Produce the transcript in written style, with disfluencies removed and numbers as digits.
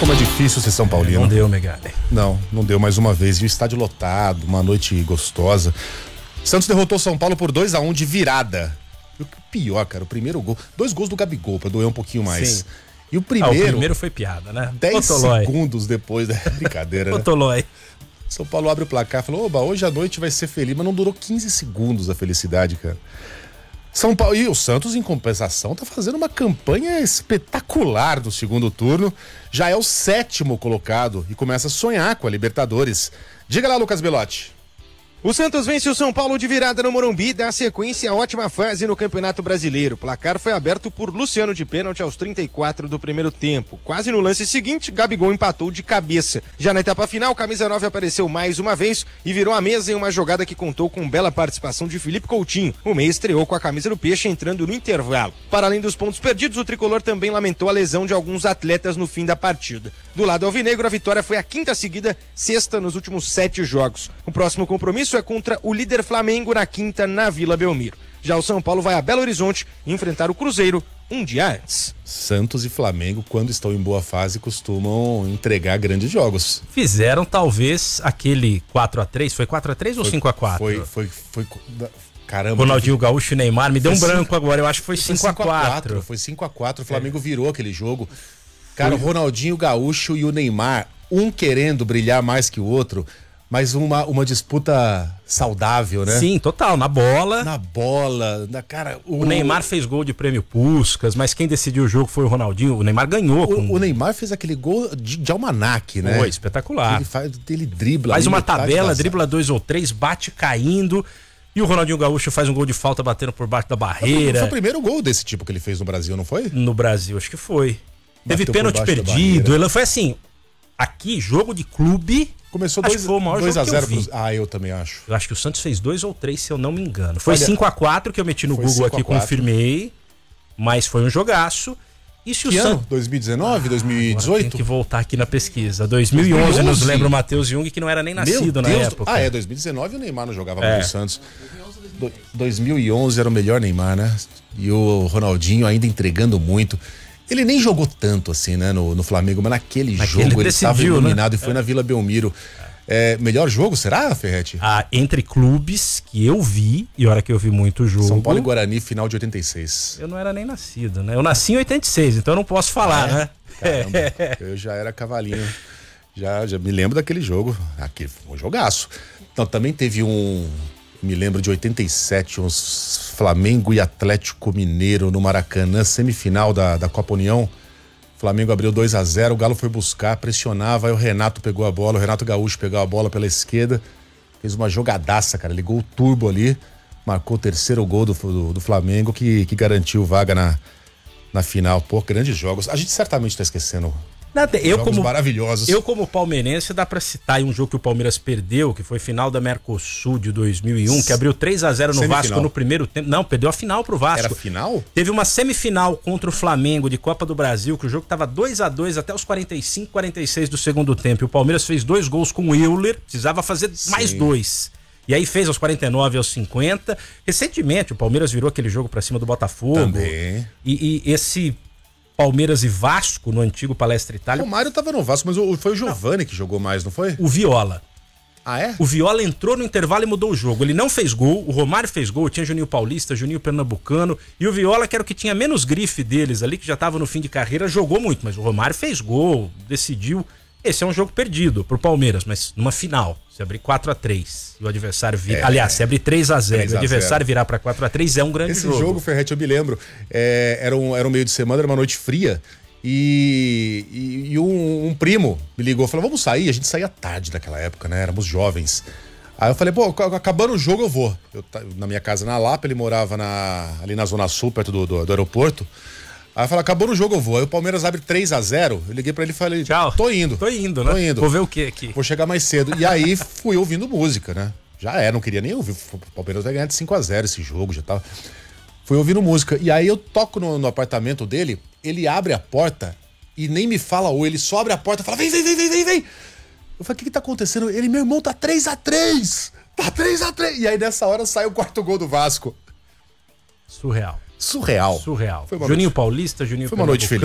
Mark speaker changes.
Speaker 1: como é difícil ser São Paulino.
Speaker 2: Não deu, Megali.
Speaker 1: Não deu mais uma vez. E o estádio lotado, uma noite gostosa. Santos derrotou São Paulo por 2-1 de virada. E o pior, cara, o primeiro gol. 2 gols do Gabigol, pra doer um pouquinho mais.
Speaker 2: Sim.
Speaker 1: E o primeiro...
Speaker 2: o primeiro foi piada, né?
Speaker 1: 10 segundos depois da brincadeira, né?
Speaker 2: Otolói.
Speaker 1: São Paulo abre o placar, falou, oba, hoje à noite vai ser feliz, mas não durou 15 segundos a felicidade, cara. São Paulo e o Santos, em compensação, tá fazendo uma campanha espetacular no segundo turno. Já é o 7º colocado e começa a sonhar com a Libertadores. Diga lá, Lucas Belotti.
Speaker 3: O Santos vence o São Paulo de virada no Morumbi e dá sequência à ótima fase no Campeonato Brasileiro. O placar foi aberto por Luciano de pênalti aos 34 do primeiro tempo. Quase no lance seguinte, Gabigol empatou de cabeça. Já na etapa final, camisa 9 apareceu mais uma vez e virou a mesa em uma jogada que contou com bela participação de Felipe Coutinho. O meia estreou com a camisa do Peixe entrando no intervalo. Para além dos pontos perdidos, o tricolor também lamentou a lesão de alguns atletas no fim da partida. Do lado alvinegro, a vitória foi a 5ª seguida, 6ª nos últimos 7 jogos. O próximo compromisso é contra o líder Flamengo na quinta na Vila Belmiro. Já o São Paulo vai a Belo Horizonte enfrentar o Cruzeiro um dia antes.
Speaker 1: Santos e Flamengo, quando estão em boa fase, costumam entregar grandes jogos.
Speaker 2: Fizeram talvez aquele 4-3, foi 4-3 ou 5-4?
Speaker 1: Foi caramba.
Speaker 2: Ronaldinho Gaúcho e Neymar, me deu um branco agora, eu acho que foi 5-4.
Speaker 1: Foi 5-4, o Flamengo virou aquele jogo. Cara, o Ronaldinho Gaúcho e o Neymar, um querendo brilhar mais que o outro, mas uma disputa saudável, né?
Speaker 2: Sim, total, na bola.
Speaker 1: Cara...
Speaker 2: O Neymar fez gol de prêmio Puskás, mas quem decidiu o jogo foi o Ronaldinho. O Neymar ganhou.
Speaker 1: O Neymar fez aquele gol de almanaque, né?
Speaker 2: Foi espetacular.
Speaker 1: Ele dribla.
Speaker 2: Faz uma tabela, dribla 2 ou 3, bate caindo. E o Ronaldinho Gaúcho faz um gol de falta batendo por baixo da barreira.
Speaker 1: Foi o primeiro gol desse tipo que ele fez no Brasil, não foi?
Speaker 2: No Brasil, acho que foi.
Speaker 1: Bateu
Speaker 2: Teve pênalti perdido. Ele foi assim, aqui, jogo de clube...
Speaker 1: Começou
Speaker 2: 2-0.
Speaker 1: Eu também acho.
Speaker 2: Eu acho que o Santos fez 2 ou 3, se eu não me engano. Foi 5-4 que eu meti no Google aqui, confirmei. Mas foi um jogaço. E se
Speaker 1: que
Speaker 2: o
Speaker 1: ano? 2019, 2018?
Speaker 2: Tem que voltar aqui na pesquisa. 2011 nos lembra o Matheus Jung, que não era nem nascido na época.
Speaker 1: 2019 o Neymar não jogava mais no Santos. 2011 era o melhor Neymar, né? E o Ronaldinho ainda entregando muito. Ele nem jogou tanto assim, né, no Flamengo, mas naquele jogo ele estava iluminado, né? E foi na Vila Belmiro. Melhor jogo, será, Ferretti?
Speaker 2: Entre clubes que eu vi, e hora que eu vi muito jogo...
Speaker 1: São Paulo e Guarani, final de 86.
Speaker 2: Eu não era nem nascido, né? Eu nasci em 86, então eu não posso falar, né?
Speaker 1: Caramba, eu já era cavalinho. Já me lembro daquele jogo. Aquele foi um jogaço. Então, também teve me lembro de 87, uns Flamengo e Atlético Mineiro no Maracanã, semifinal da Copa União. O Flamengo abriu 2-0, o Galo foi buscar, pressionava, aí o Renato pegou a bola, o Renato Gaúcho pegou a bola pela esquerda, fez uma jogadaça, cara, ligou o turbo ali, marcou o 3º gol do Flamengo que garantiu vaga na final. Pô, grandes jogos. A gente certamente tá esquecendo. Jogos maravilhosos.
Speaker 2: Eu, como palmeirense, dá pra citar aí um jogo que o Palmeiras perdeu, que foi final da Mercosul de 2001, que abriu 3-0 no Vasco no primeiro tempo. Não, perdeu a final pro Vasco.
Speaker 1: Era final?
Speaker 2: Teve uma semifinal contra o Flamengo de Copa do Brasil, que o jogo tava 2-2 até os 45, 46 do segundo tempo. E o Palmeiras fez 2 gols com o Euler, precisava fazer mais 2. E aí fez aos 49 e aos 50. Recentemente, o Palmeiras virou aquele jogo pra cima do Botafogo.
Speaker 1: Também.
Speaker 2: E esse... Palmeiras e Vasco no antigo Palestra Itália.
Speaker 1: O Mário tava no Vasco, mas foi o Giovani que jogou mais, não foi?
Speaker 2: O Viola.
Speaker 1: Ah, é?
Speaker 2: O Viola entrou no intervalo e mudou o jogo. Ele não fez gol, o Romário fez gol, tinha Juninho Paulista, Juninho Pernambucano, e o Viola, que era o que tinha menos grife deles ali, que já tava no fim de carreira, jogou muito, mas o Romário fez gol, decidiu. Esse é um jogo perdido pro Palmeiras, mas numa final, se abrir 4-3 e o adversário virar... Aliás, se abrir 3-0 e o adversário virar pra 4-3 é um grande jogo.
Speaker 1: Esse jogo, Ferretti, eu me lembro, era um meio de semana, era uma noite fria, e um primo me ligou, falou, vamos sair? A gente saía tarde naquela época, né? Éramos jovens. Aí eu falei, pô, acabando o jogo eu vou. Na minha casa na Lapa, ele morava ali na Zona Sul, perto do aeroporto. Aí eu falei, acabou no jogo eu vou. Aí o Palmeiras abre 3-0. Eu liguei pra ele e falei,
Speaker 2: tchau.
Speaker 1: Tô indo, né?
Speaker 2: Vou ver o que aqui?
Speaker 1: Vou chegar mais cedo. E aí fui ouvindo música, né? Já não queria nem ouvir. O Palmeiras vai ganhar de 5-0 esse jogo, já tava. Fui ouvindo música. E aí eu toco no apartamento dele, ele abre a porta e nem me fala oi, ele só abre a porta e fala, vem. Eu falei, o que tá acontecendo? Ele, meu irmão, tá 3-3. Tá 3-3. E aí nessa hora sai o 4º gol do Vasco.
Speaker 2: Surreal.
Speaker 1: Surreal.
Speaker 2: Juninho Paulista, Juninho
Speaker 1: Foi uma noite feliz.